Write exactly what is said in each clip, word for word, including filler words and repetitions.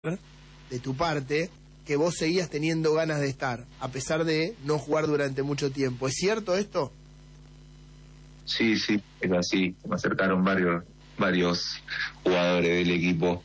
de tu parte que vos seguías teniendo ganas de estar, a pesar de no jugar durante mucho tiempo. ¿Es cierto esto? Sí, sí, es así. Me acercaron varios varios jugadores del equipo.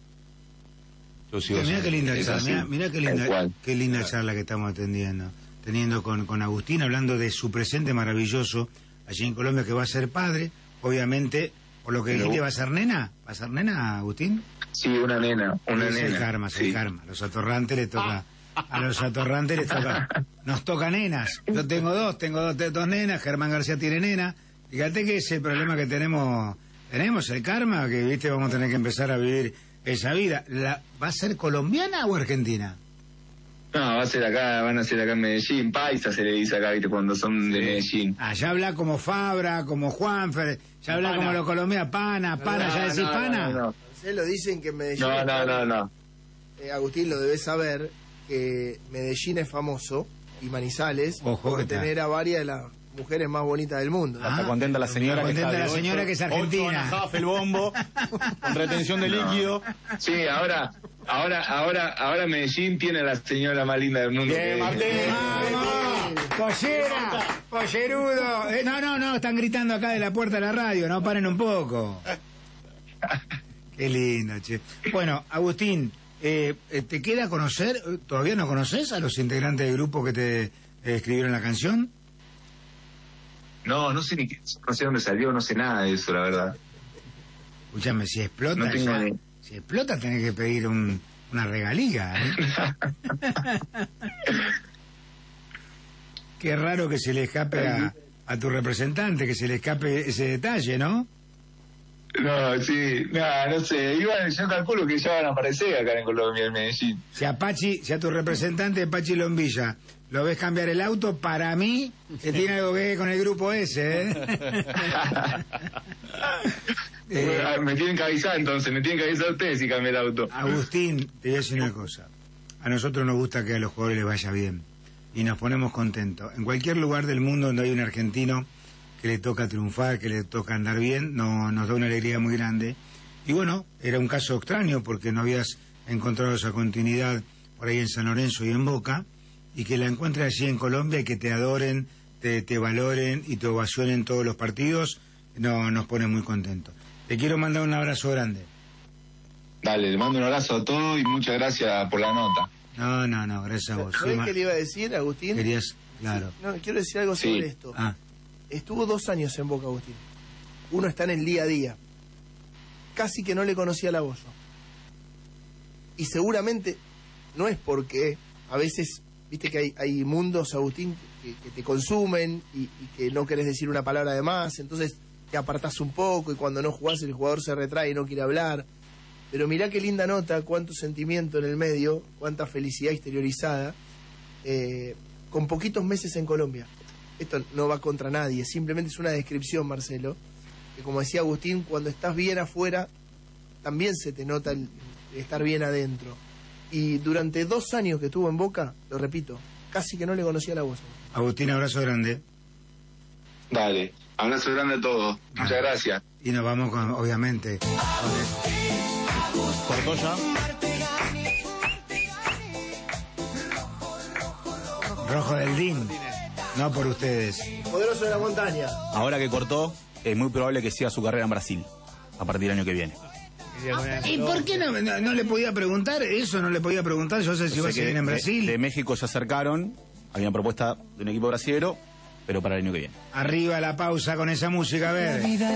Mirá qué linda charla, mirá, mirá qué linda, qué linda charla que estamos atendiendo, teniendo con, con Agustín, hablando de su presente maravilloso allí en Colombia, que va a ser padre, obviamente, por lo que Pero, dijiste, ¿va a ser nena? ¿Va a ser nena, Agustín? Sí, una nena, una es nena. el karma, es el sí. karma. A los atorrantes les toca, a los atorrantes les toca, nos toca nenas. Yo tengo dos, tengo dos, dos nenas, Germán García tiene nena. Fíjate que ese problema que tenemos, tenemos el karma, que viste, vamos a tener que empezar a vivir esa vida. La, ¿Va a ser colombiana o argentina? No, va a ser acá, van a ser acá en Medellín, paisa se le dice acá, viste, cuando son sí. de Medellín. Ah, ya habla como Fabra, como Juanfer, ya habla pana. Como los colombianos, pana, pana, no, ya decís no, pana. No, no. Se lo dicen que en Medellín... No, no, no, no. Eh, Agustín, lo debes saber, que Medellín es famoso, y Manizales, Ojo, por tener a varias de las mujeres más bonitas del mundo. Ah, está contenta la señora, está contenta que, la ocho, señora que es argentina. ocho el bombo, con retención de no. líquido. Sí, ahora, ahora, ahora, ahora Medellín tiene a la señora más linda del mundo. Bien, Martín. ¡Pollera! ¡Pollerudo! Eh, no, no, no, están gritando acá de la puerta de la radio, no, paren un poco. Qué lindo, che. Bueno, Agustín, eh, ¿te queda conocer, todavía no conoces a los integrantes del grupo que te eh, escribieron la canción? No, no sé ni qué, no sé dónde salió, no sé nada de eso, la verdad. Escúchame, si explota, no ya, ni... si explota tenés que pedir un, una regalía, ¿eh? Qué raro que se le escape a, a tu representante, que se le escape ese detalle, ¿no? No, sí, no, no sé, igual yo calculo que ya van a aparecer acá en Colombia, en Medellín. Si a Pachi, si a tu representante Pachi Lombilla lo ves cambiar el auto, para mí que tiene algo que ver con el grupo ese, ¿eh? eh me tienen que avisar entonces, me tienen que avisar ustedes si cambia el auto. Agustín, te voy a decir una cosa, a nosotros nos gusta que a los jugadores les vaya bien y nos ponemos contentos. En cualquier lugar del mundo donde hay un argentino que le toca triunfar, que le toca andar bien, no, nos da una alegría muy grande. Y bueno, era un caso extraño porque no habías encontrado esa continuidad por ahí en San Lorenzo y en Boca, y que la encuentres allí en Colombia y que te adoren, te, te valoren y te ovacionen todos los partidos, no, nos pone muy contentos. Te quiero mandar un abrazo grande. Dale, le mando un abrazo a todos y muchas gracias por la nota. No, no, no, gracias a vos. ¿Sabés qué le iba a decir, Agustín? Querías, claro. Sí, no, quiero decir algo sí. sobre esto. Ah. Estuvo dos años en Boca, Agustín. Uno está en el día a día. Casi que no le conocía la voz. Y seguramente no es porque a veces, viste que hay, hay mundos, Agustín, que, que te consumen y, y que no querés decir una palabra de más, entonces te apartás un poco y cuando no jugás el jugador se retrae y no quiere hablar. Pero mirá qué linda nota, cuánto sentimiento en el medio, cuánta felicidad exteriorizada, eh, con poquitos meses en Colombia. Esto no va contra nadie, simplemente es una descripción, Marcelo, que como decía Agustín, cuando estás bien afuera, también se te nota el estar bien adentro. Y durante dos años que estuvo en Boca, lo repito, casi que no le conocía la voz. Agustín, abrazo grande. Dale, abrazo grande a todos, ah, muchas gracias. Y nos vamos con, obviamente, ¿cortó ya? Rojo del D I N. No por ustedes. Poderoso de la montaña. Ahora que cortó, es muy probable que siga su carrera en Brasil a partir del año que viene. ¿Y por qué no, no, no le podía preguntar eso? No le podía preguntar, yo sé si va a seguir en Brasil. De, de México se acercaron, habían propuesta de un equipo brasilero, pero para el año que viene. Arriba la pausa con esa música, a ver.